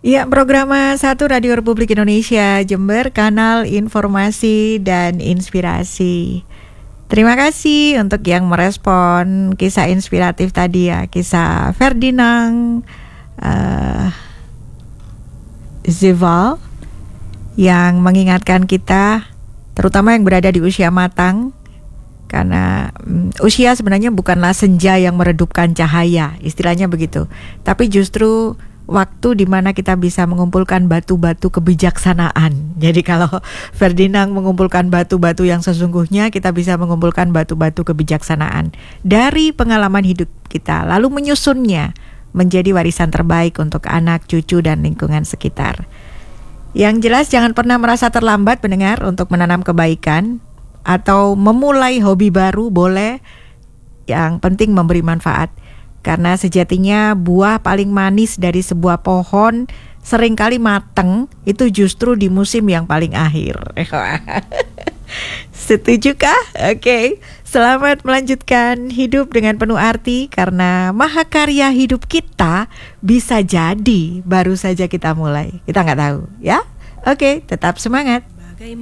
Ya, Programa 1 Radio Republik Indonesia Jember, kanal informasi dan inspirasi. Terima kasih untuk yang merespon kisah inspiratif tadi ya, kisah Ferdinand Zeval yang mengingatkan kita, terutama yang berada di usia matang, karena usia sebenarnya bukanlah senja yang meredupkan cahaya, istilahnya begitu, tapi justru waktu di mana kita bisa mengumpulkan batu-batu kebijaksanaan. Jadi kalau Ferdinand mengumpulkan batu-batu yang sesungguhnya, kita bisa mengumpulkan batu-batu kebijaksanaan dari pengalaman hidup kita, lalu menyusunnya menjadi warisan terbaik untuk anak, cucu, dan lingkungan sekitar. Yang jelas jangan pernah merasa terlambat mendengar untuk menanam kebaikan atau memulai hobi baru, boleh. Yang penting memberi manfaat. Karena sejatinya buah paling manis dari sebuah pohon seringkali mateng itu justru di musim yang paling akhir. Setujukah? Oke. Selamat melanjutkan hidup dengan penuh arti, karena mahakarya hidup kita bisa jadi baru saja kita mulai. Kita nggak tahu ya. Oke, tetap semangat.